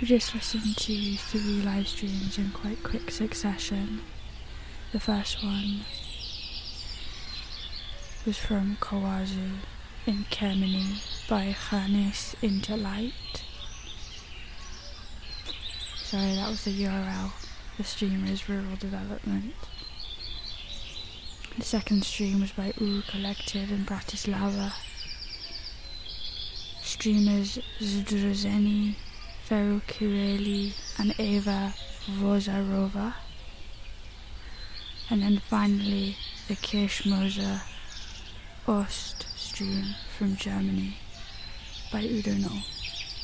We just listened to 3 live streams in quite quick succession. The first one was from Kawazu in Kemeny by Harness into Light. Sorry, that was the URL. The streamer is Rural Development. The second stream was by Uru Collective in Bratislava. Streamers Zdruzeni, Feru Kireli and Eva Vozarova. And then finally the Kirschmoser Ost stream from Germany by Udo Null.